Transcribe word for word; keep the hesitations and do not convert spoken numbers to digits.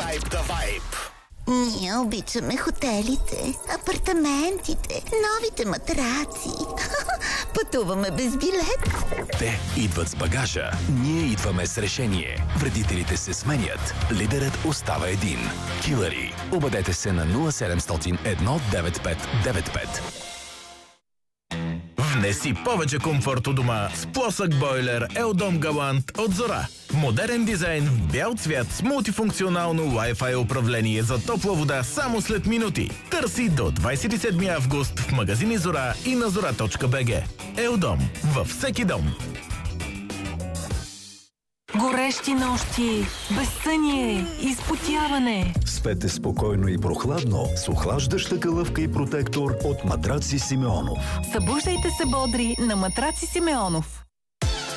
Vibe the Vibe. Ние обичаме хотелите, апартаментите, новите матраци. Пътуваме без билет. Те идват с багажа, ние идваме с решение. Вредителите се сменят, лидерът остава един. Килъри. Обадете се на нула седемстотин едно девет пет девет пет. Внеси повече комфорт у дома с плосък бойлер Еодом Галант от Зора. Модерен дизайн в бял цвят с мултифункционално Wi-Fi управление за топла вода само след минути. Търси до двадесет и седми август в магазини Зора и на зора точка би джи. Еодом във всеки дом. Горещи нощи, безсъние, изпотяване. Спете спокойно и прохладно с охлаждаща калъвка и протектор от Матраци Симеонов. Събуждайте се бодри на Матраци Симеонов.